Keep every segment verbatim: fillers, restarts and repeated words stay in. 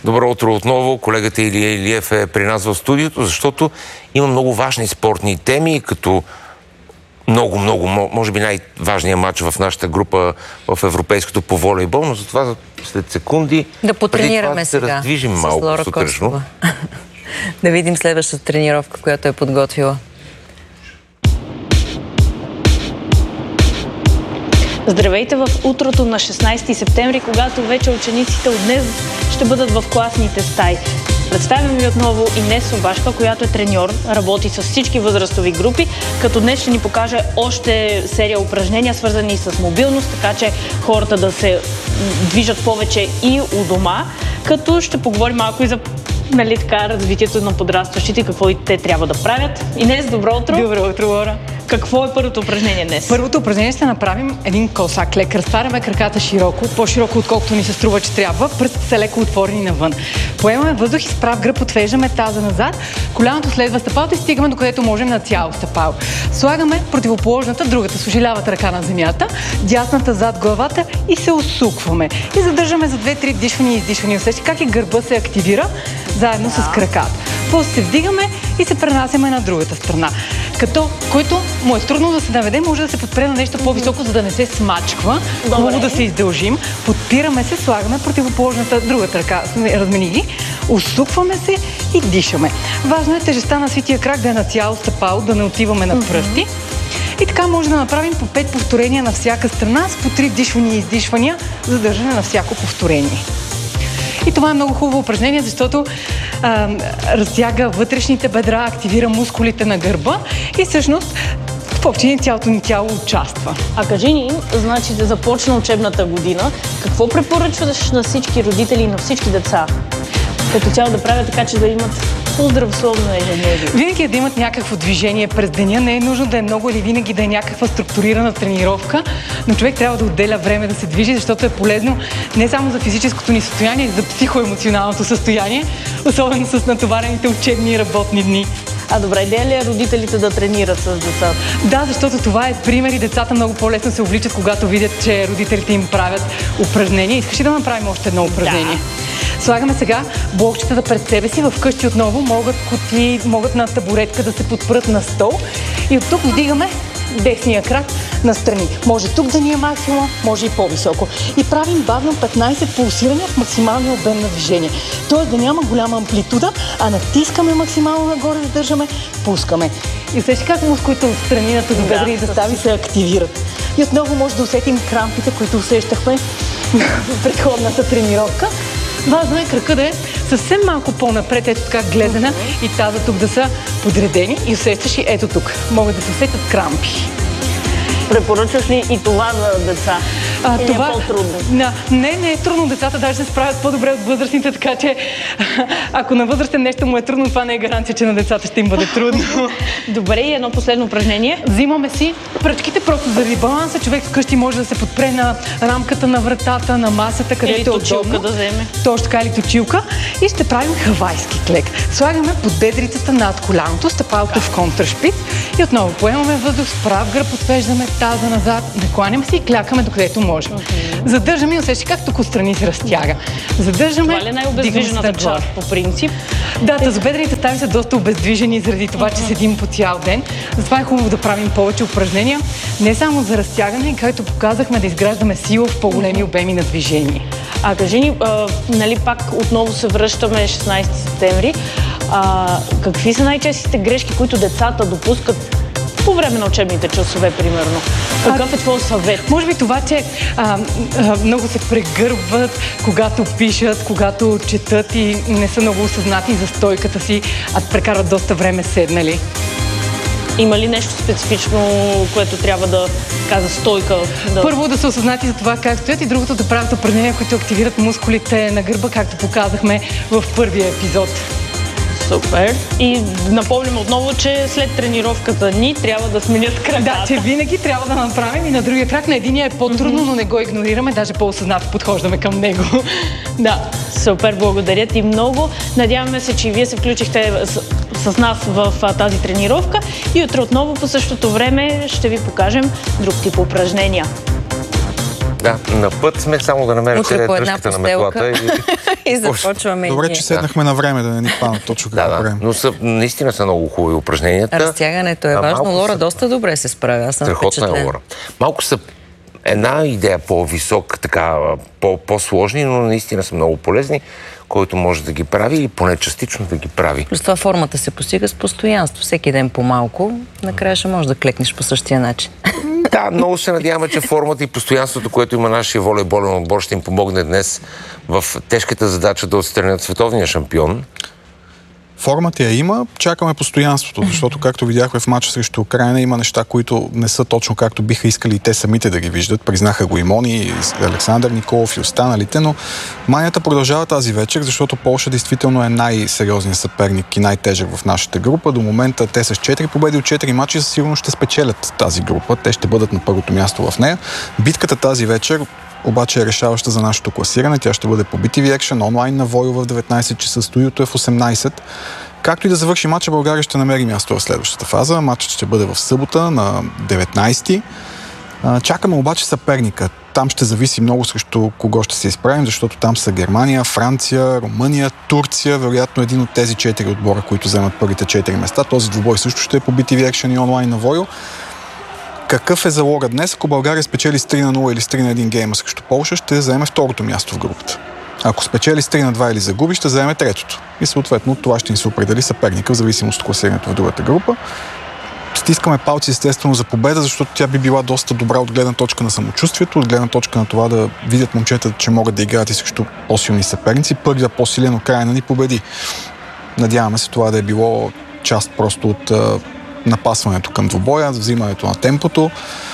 Добро утро отново. Колегата Илия Илиев е при нас в студиото, защото има много важни спортни теми, като много, много, може би най-важният матч в нашата група в европейското по волейбол, но затова след секунди да потренираме да сега. се раздвижим малко сутрешно. Да видим следващата тренировка, която е подготвила. Здравейте в утрото на шестнайсети септември, когато вече учениците от днес ще бъдат в класните стаи. Представям ви отново Инес Обашка, която е треньор, работи с всички възрастови групи, като днес ще ни покаже още серия упражнения, свързани с мобилност, така че хората да се движат повече и у дома, като ще поговорим малко и за нали, така, развитието на подрастващите, какво и те трябва да правят. Инес, добро утро! Добро утро, Лора! Какво е първото упражнение днес? Първото упражнение ще направим един косак лек. Разтваряме краката широко, по-широко отколкото ни се струва, че трябва. Пръстите са леко отворени навън. Поемаме въздух и с прав гръб отвеждаме таза назад. Коляното следва стъпалото и стигаме до където можем на цяло стъпало. Слагаме противоположната, другата с ожилявата ръка на земята, дясната зад главата и се усукваме. И задържаме за две-три вдишвания и издишвания. Усещате как и гърба се активира заедно да. с краката. После се вдигаме и се пренасяме на другата страна. Като, който му е трудно да се наведе, може да се подпре на нещо по-високо, за да не се смачква. Хубаво да се издължим. Подпираме се, слагаме противоположната другата ръка. Размени ги. Усукваме се и дишаме. Важно е тежестта на свития крак да е на цяло стъпало, да не отиваме на пръсти. И така може да направим по пет повторения на всяка страна с по три вдишвания и издишвания, задържане на всяко повторение. И това е много хубаво упражнение, защото а, разтяга вътрешните бедра, активира мускулите на гърба и всъщност в общини цялото ни тяло участва. А кажи ни, значи да започна учебната година, какво препоръчваш на всички родители и на всички деца? Като цяло да правят така, че да имат по-здравословно ежедневие. Винаги е да имат някакво движение през деня. Не е нужно да е много или винаги да е някаква структурирана тренировка, но човек трябва да отделя време да се движи, защото е полезно не само за физическото ни състояние, за психоемоционалното състояние, особено с натоварените учебни и работни дни. А добра идея ли е родителите да тренират с децата? Да, защото това е пример и децата много по-лесно се увличат, когато видят, че родителите им правят упражнения. Искаш ли да направим още едно упражнение? Да. Слагаме сега блокчетата пред себе си. Вкъщи отново могат коти, могат на табуретка да се подпрат на стол. И от тук вдигаме десния крак настрани. Може тук да ни е максимум, може и по-високо. И правим бавно петнайсет пулсирания в максималния обем на движение. Тоест да няма голяма амплитуда, а натискаме максимално нагоре, задържаме, пускаме. И усещи как мускулите от странината до бедрени да, състави се активират. И отново може да усетим крампите, които усещахме в предходната тренировка. Важно е крака да е съвсем малко по-напред, ето така гледана и таза тук да са подредени и усещаш и ето тук. Могат да се усетят крампи. Препоръчваш ли и това за деца? А, Или това, е по-трудно? Не, не е трудно. Децата даже се справят по-добре от възрастните, така че ако на възрастен нещо му е трудно, това не е гаранция, че на децата ще им бъде трудно. Добре, и едно последно упражнение. Взимаме си пръчките просто заради баланса. Човек вкъщи може да се подпре на рамката на вратата, на масата, където е удобно. Или точилка да вземе. Точно така, или точилка. И ще правим хавайски клек. Слагаме под бедрицата над коляното, стъпалото в контрашпиц и отново поемаме въздух с прав гръб, отвеждаме таза назад, накланяме се и клякаме докъдето можем. Mm-hmm. Задържаме и усещи как тук отстрани се разтяга. Задържаме. Това ли е най-обездвижената част по принцип? Да, тазобедрените стави са доста обездвижени заради това, mm-hmm. че седим по цял ден. Затова е хубаво да правим повече упражнения, не само за разтягане, както показахме да изграждаме сила в по-големи mm-hmm. обеми на движение. А кажи ни, а, нали пак отново се връщаме шестнайсети септември. А, какви са най-честите грешки, които децата допускат по време на учебните часове, примерно? Какъв е твой съвет? Може би това, че а, а, много се прегърбват, когато пишат, когато четат и не са много осъзнати за стойката си, а прекарат доста време седнали. Има ли нещо специфично, което трябва да каза стойка? Да... Първо да са осъзнати за това как стоят и другото да правят упражнения, които активират мускулите на гърба, както показахме в първия епизод. Супер! И напомням отново, че след тренировката ни трябва да сменят краката. Да, че винаги трябва да направим и на другия крак. На единия е по-трудно, mm-hmm. но не го игнорираме, даже по-осъзнато подхождаме към него. Да. Супер, благодаря ти много. Надяваме се, че и вие се включихте с, с нас в а, тази тренировка и утре отново по същото време ще ви покажем друг тип упражнения. Да, на път сме само да намерим Утре по една дръжката на метлата. И, и започваме. Добре, че седнахме на време, да не ни хвана точно какво да, време. Да, но са, наистина са много хубави упражненията. Разтягането е важно. Лора са... доста добре се справя. Аз съм страхотна е Лора. Малко са една идея по-висок, така, по-сложни, но наистина са много полезни, който може да ги прави или поне частично да ги прави. Плюс това формата се постига с постоянство. Всеки ден по-малко, накрая ще можеш да клекнеш по същия начин. Да, много се надяваме, че формата и постоянството, което има нашия волейболен отбор, ще им помогне днес в тежката задача да отстранят световния шампион. Формата я има, чакаме постоянството, защото както видяхме в матча срещу Украйна, има неща, които не са точно както биха искали и те самите да ги виждат. Признаха го и Мони, и Александър Николов и останалите, но манията продължава тази вечер, защото Полша действително е най-сериозният съперник и най-тежък в нашата група. До момента те с четири победи от четири мача със сигурност ще спечелят тази група. Те ще бъдат на първото място в нея. Битката тази вечер обаче е решаваща за нашето класиране. Тя ще бъде по би ти ви Action, онлайн на Войо в деветнайсет часа, студиото е в осемнайсет. Както и да завърши матча, България ще намери място в следващата фаза. Матчът ще бъде в събота на деветнайсети. Чакаме обаче съперника. Там ще зависи много срещу кого ще се изправим, защото там са Германия, Франция, Румъния, Турция, вероятно един от тези четири отбора, които вземат първите четири места. Този двубой също ще е по би ти ви Action и онлайн на Войо. Какъв е залога днес? Ако България спечели с три на нула или с три на един гейма срещу Полша, ще заеме второто място в групата. Ако спечели с три на два или загуби, ще заеме третото. И съответно това ще ни се определи съперника в зависимост от класирането в другата група. Стискаме палци естествено за победа, защото тя би била доста добра от гледна точка на самочувствието, от гледна точка на това да видят момчета, че могат да играят и срещу по-силни съперници. Първият по-силен Украйна ни победи. Надяваме се това да е било част просто от напасването към двубоя, взимането на темпото.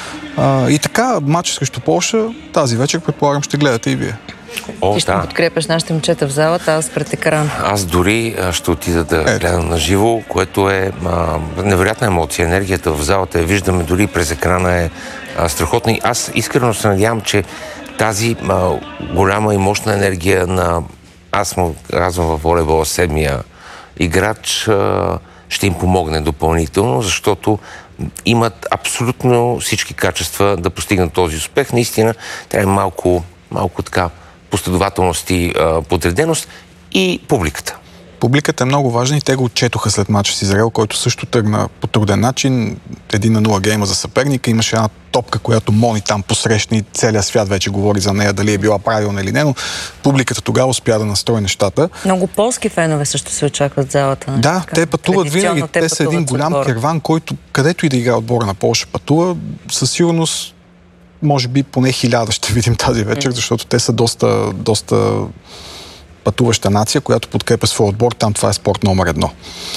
А, и така, матч срещу Полша тази вечер, предполагам, ще гледате и вие. О, Ти ще да. подкрепяш нашите момчета в залата, аз пред екран. Аз дори ще отида да Ето. гледам на живо, което е а, невероятна емоция. Енергията в залата я виждаме дори през екрана е а, страхотна. И аз искрено се надявам, че тази а, голяма и мощна енергия на, аз му казвам във волейбола, седмия играч, а, ще им помогне допълнително, защото имат абсолютно всички качества да постигнат този успех. Наистина, трябва малко, малко така последователност и а, подреденост и публиката. Публиката е много важна и те го отчетоха след мача с Израел, който също тръгна по труден начин. Един на нула гейма за съперника. Имаше една топка, която Мони там посрещна и целият свят вече говори за нея, дали е била правилна или не, но публиката тогава успя да настрои нещата. Много полски фенове също се очакват в залата. Да, така, те пътуват винаги. Те, те са един голям отбора. керван, който където и да играе отбора на Полша пътува, със сигурност може би поне хиляда ще видим тази вечер, защото те са доста, доста пътуваща нация, която подкрепя своя отбор. Там това е спорт номер едно.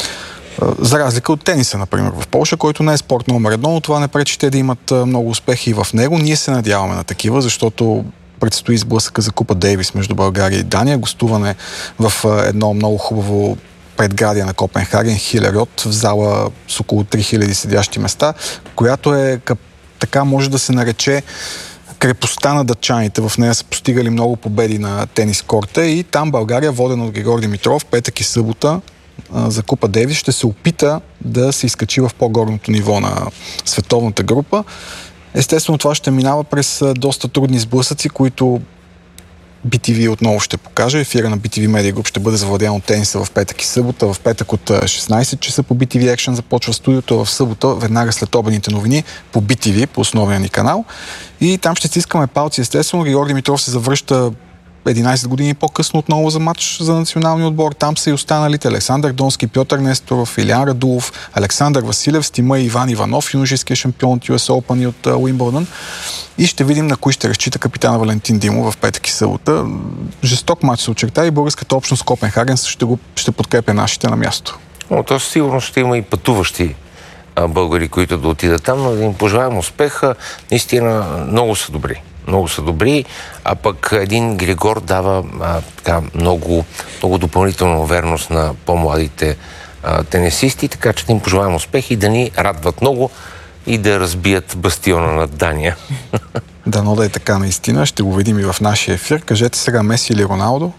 За разлика от тениса, например, в Полша, който не е спорт номер едно, но това не пречи те да имат много успехи и в него. Ние се надяваме на такива, защото предстои сблъсъка за Купа Дейвис между България и Дания. Гостуване в едно много хубаво предградие на Копенхаген, Хилерот, в зала с около три хиляди седящи места, която е така може да се нарече крепостта на датчаните. В нея са постигали много победи на тенис корта и там България, водена от Григор Димитров, петък и събота за Купа Дейвис, ще се опита да се изкачи в по-горното ниво на световната група. Естествено, това ще минава през доста трудни сблъсъци, които би ти ви отново ще покаже. Ефира на би ти ви Media Group ще бъде завладян от тениса в петък и събота. В петък от шестнайсет часа по би ти ви Action започва студиото, в събота, веднага след обедните новини, по би ти ви, по основния ни канал. И там ще стискаме палци, естествено. Григор Димитров се завръща единайсет години по-късно отново за матч за националния отбор. Там са и останалите Александър Донски, Пьотър Несторов, Илиан Радулов, Александър Василев, Стима и Иван Иванов, юношеския шампион от Ю Ес Open и от Уимбълдън. И ще видим на кои ще разчита капитана Валентин Димов в петък и събота. Жесток матч се очерта и българската общност Копенхаген ще, го, ще подкрепя нашите на място. Но то сигурно ще има и пътуващи а, българи, които да отидат там, но да им пожелаем успеха. Наистина много са добри. Много са добри, а пък един Григор дава а, така, много, много допълнителна увереност на по-младите а, тенисисти, така че да им пожелаем успех и да ни радват много и да разбият бастиона над Дания. Дано да е така наистина. Ще го видим и в нашия ефир. Кажете сега, Меси или Роналдо?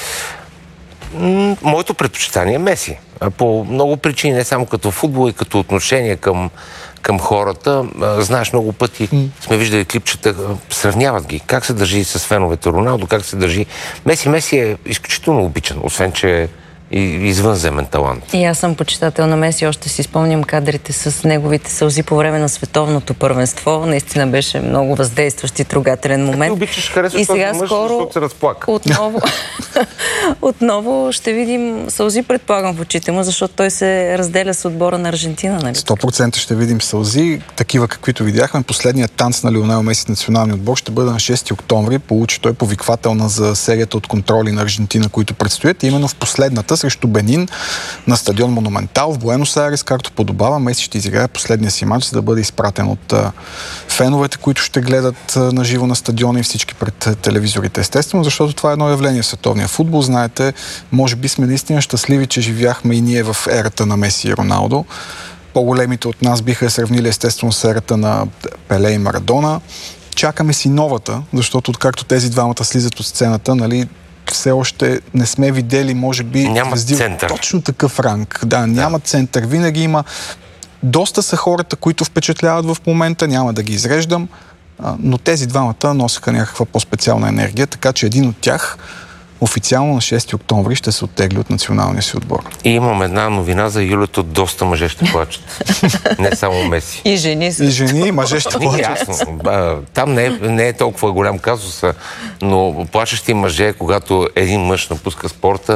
М- моето предпочитание е Меси. По много причини, не само като футбол и като отношение към, към хората. А, знаеш, много пъти mm. сме виждали клипчета, сравняват ги. Как се държи с феновете Роналдо, как се държи. Меси, Меси е изключително обичан, освен че и извънземен талант. И аз съм почитател на Меси, още си спомням кадрите с неговите сълзи по време на световното първенство. Наистина беше много въздействащ и трогателен момент. Ти обичаш, харесваш и сега този мъж, скоро защото се разплака. Отново, отново ще видим сълзи, предполагам, в очите му, защото той се разделя с отбора на Аржентина. Нали? сто процента ще видим сълзи, такива каквито видяхме. Последният танц на Лионел Меси националния отбор ще бъде на шести октомври. Получи той повиквателна за серията от контроли на Аржентина, които предстоят. И именно в последната срещу Бенин на стадион Монументал в Буенос Айрес, както подобава, Меси ще изиграе последния си матч, за да бъде изпратен от а, феновете, които ще гледат а, на живо на стадиона и всички пред а, телевизорите. Естествено, защото това е едно явление в световния футбол. Знаете, може би сме наистина щастливи, че живяхме и ние в ерата на Меси и Роналдо. По-големите от нас биха сравнили естествено с ерата на Пеле и Марадона. Чакаме си новата, защото откакто тези двамата слизат от сцената, нали, все още не сме видели, може би, няма център. Точно такъв ранг. Да, няма да. център. Винаги има. Доста са хората, които впечатляват в момента, няма да ги изреждам, но тези двамата носеха някаква по-специална енергия, така че един от тях официално на шести октомври ще се оттегли от националния си отбор. И имам една новина за Юлето. Доста мъже ще плачат. Не само Меси. И жени. И жени, и мъже ще плачат. Там не е, не е толкова голям казус, но плачещи мъже, когато един мъж напуска спорта,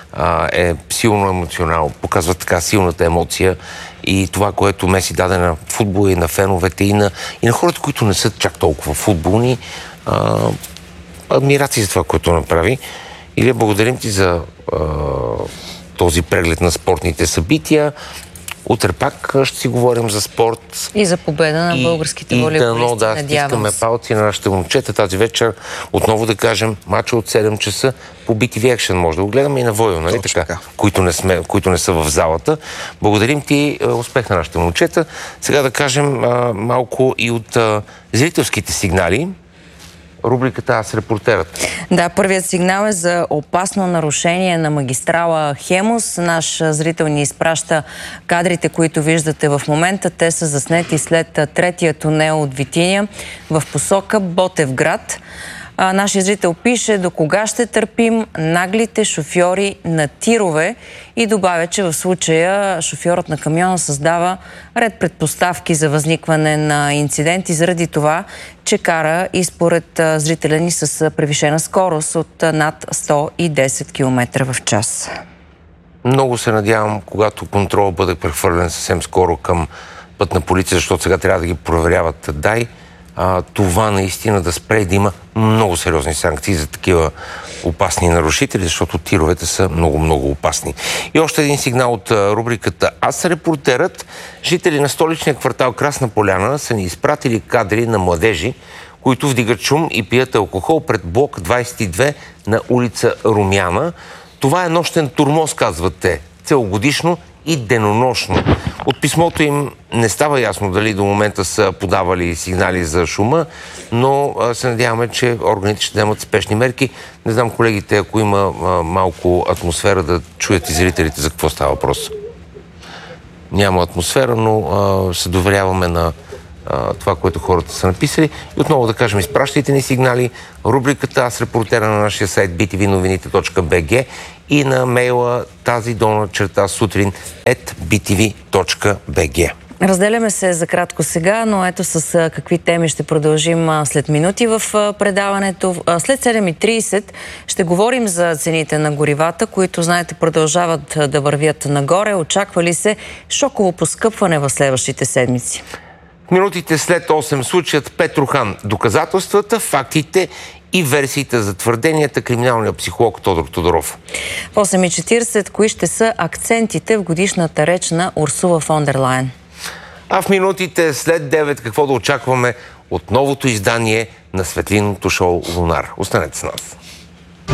е силно емоционално. Показва така силната емоция и това, което Меси даде на футбола и на феновете и на, и на хората, които не са чак толкова футболни. А, адмирации за това, което направи. Илия, благодарим ти за а, този преглед на спортните събития. Утре пак ще си говорим за спорт. И за победа на българските волейболисти, да, стискаме палци на нашите момчета. Тази вечер отново да кажем, мача от седем часа по би ти ви Action. Може да го гледаме и на Войо, нали така? Които не, сме, които не са в залата. Благодарим ти, успех на нашите момчета. Сега да кажем а, малко и от а, зрителските сигнали. Рубриката Аз репортерът. Да, първият сигнал е за опасно нарушение на магистрала Хемус. Наш зрител ни изпраща кадрите, които виждате в момента. Те са заснети след третия тунел от Витиня в посока Ботевград. А, нашия зрител пише: до кога ще търпим наглите шофьори на тирове, и добавя, че в случая шофьорът на камиона създава ред предпоставки за възникване на инциденти заради това, че кара и според а, зрителя ни с превишена скорост от а, над сто и десет километра в час. Много се надявам, когато контрол бъде прехвърлен съвсем скоро към пътна полиция, защото сега трябва да ги проверяват дай, а, това наистина да спре, да има много сериозни санкции за такива опасни нарушители, защото тировете са много-много опасни. И още един сигнал от рубриката Аз репортерът. Жители на столичния квартал Красна Поляна са ни изпратили кадри на младежи, които вдигат шум и пият алкохол пред блок двайсет и две на улица Румяна. Това е нощен тормоз, казват те, целогодишно и денонощно. От писмото им не става ясно дали до момента са подавали сигнали за шума, но се надяваме, че органите ще вземат спешни мерки. Не знам, колегите, ако има малко атмосфера, да чуят и зрителите за какво става въпрос. Няма атмосфера, но а, се доверяваме на а, това, което хората са написали. И отново да кажем, изпращайте ни сигнали. Рубриката Аз репортера на нашия сайт би ти ви новините точка би джи и на мейла тази долна черта сутрин ет би ти ви точка би джи. Разделяме се за кратко сега, но ето с какви теми ще продължим след минути в предаването. След седем и трийсет ще говорим за цените на горивата, които, знаете, продължават да вървят нагоре. Очаква ли се шоково поскъпване в следващите седмици? В минутите след осем случаят Петрохан. Доказателствата, фактите и версиите за твърденията криминалния психолог Тодор Тодоров. В осем и четирийсет кои ще са акцентите в годишната реч на Урсула фон дер Лайен? А в минутите след девет какво да очакваме от новото издание на светлинното шоу Лунар. Останете с нас.